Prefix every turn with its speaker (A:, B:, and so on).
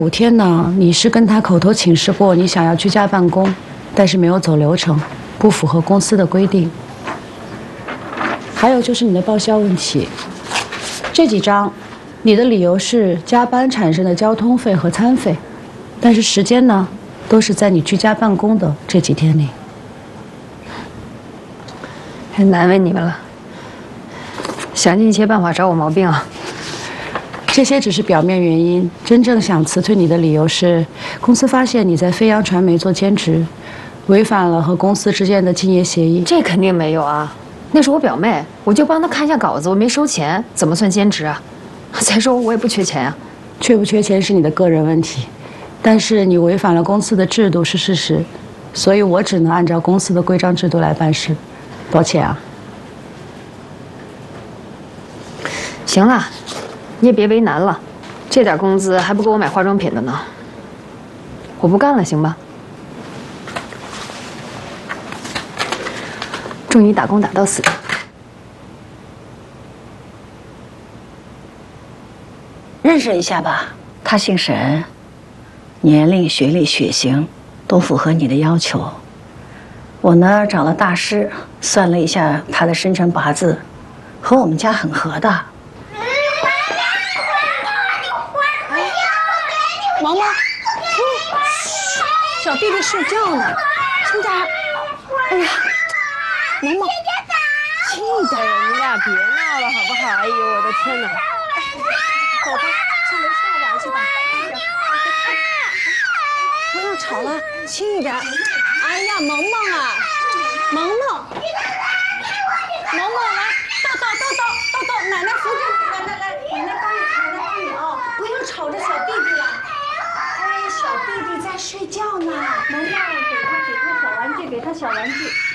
A: 5天呢，你是跟他口头请示过你想要居家办公，但是没有走流程，不符合公司的规定。还有就是你的报销问题，这几张，你的理由是加班产生的交通费和餐费，但是时间呢，都是在你居家办公的这几天里。
B: 太难为你们了，想尽一切办法找我毛病啊！
A: 这些只是表面原因，真正想辞退你的理由是，公司发现你在飞扬传媒做兼职，违反了和公司之间的竞业协议。
B: 这肯定没有啊，那是我表妹，我就帮她看一下稿子，我没收钱，怎么算兼职啊？再说我也不缺钱啊。
A: 缺不缺钱是你的个人问题，但是你违反了公司的制度是事实，所以我只能按照公司的规章制度来办事。抱歉啊。
B: 行了。你也别为难了，这点工资还不够我买化妆品的呢。我不干了，行吧？祝你打工打到死。
C: 认识一下吧，他姓沈，年龄、学历、血型都符合你的要求。我呢找了大师算了一下他的生辰八字，和我们家很合的。
D: 毛毛，小弟弟睡觉呢，轻点。哎呀，毛毛，轻一点，
E: 你俩别闹了好不好？哎呦，我的天哪！
D: 走吧，上楼下玩去吧。不要吵了，轻一点。哎呀，萌萌啊，萌萌，萌萌来，到，奶奶扶着，奶奶帮你啊！不要吵着小弟弟了。哎，小弟弟在睡觉呢。萌萌，给他小玩具，给他小玩具。